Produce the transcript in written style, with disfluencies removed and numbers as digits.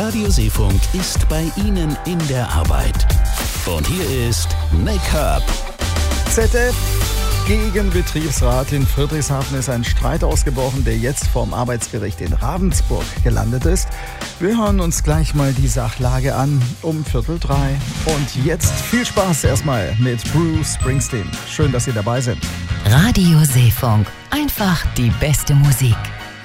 Radio Seefunk ist bei Ihnen in der Arbeit. Und hier ist Make-up. ZDF gegen Betriebsrat. In Friedrichshafen ist ein Streit ausgebrochen, der jetzt vorm Arbeitsgericht in Ravensburg gelandet ist. Wir hören uns gleich mal die Sachlage an um 2:45. Und jetzt viel Spaß erstmal mit Bruce Springsteen. Schön, dass Sie dabei sind. Radio Seefunk. Einfach die beste Musik.